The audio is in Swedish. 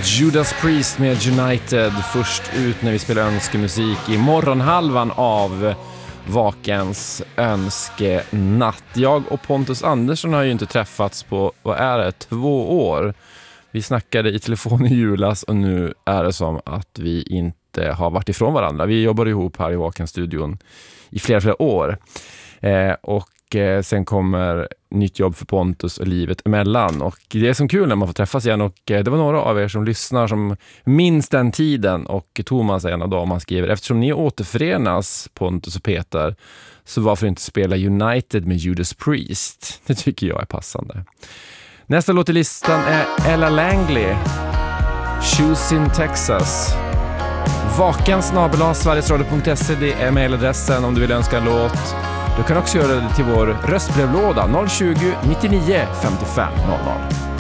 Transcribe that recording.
Judas Priest med United först ut när vi spelar önskemusik i morgonhalvan av Vakens önskenatt. Jag och Pontus Andersson har ju inte träffats på, 2 år. Vi snackade i telefon i julas och nu är det som att vi inte har varit ifrån varandra. Vi jobbar ihop här i Vakens-studion i flera år. Sen kommer nytt jobb för Pontus och livet emellan. Och det är som kul när man får träffas igen. Och det var några av er som lyssnar som minns den tiden. Och Thomas är en av dem, han skriver: eftersom ni återförenas, Pontus och Peter, så varför inte spela United med Judas Priest? Det tycker jag är passande. Nästa låt i listan är Ella Langley, Shoes in Texas. vakan@sverigesradio.se, det är mailadressen om du vill önska en låt. Du kan också göra det till vår röstbrevlåda 020 99 55 00.